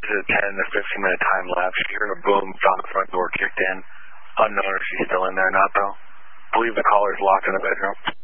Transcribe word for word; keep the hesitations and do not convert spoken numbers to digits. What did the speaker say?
There's a ten to fifteen minute time lapse. You heard a boom, found the front door kicked in. Unknown if she's still in there or not, though. Believe the caller's locked in the bedroom.